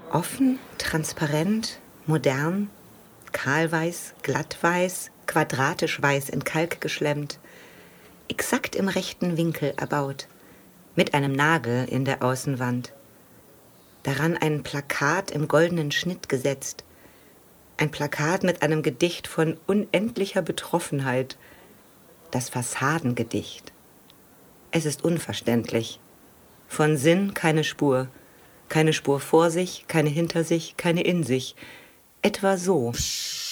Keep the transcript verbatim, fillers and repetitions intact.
Offen, transparent, modern, kahlweiß, glattweiß, quadratisch weiß in Kalk geschlemmt, exakt im rechten Winkel erbaut, mit einem Nagel in der Außenwand. Daran ein Plakat im goldenen Schnitt gesetzt, ein Plakat mit einem Gedicht von unendlicher Betroffenheit, das Fassadengedicht. Es ist unverständlich. Von Sinn keine Spur, keine Spur vor sich, keine hinter sich, keine in sich. Etwa so.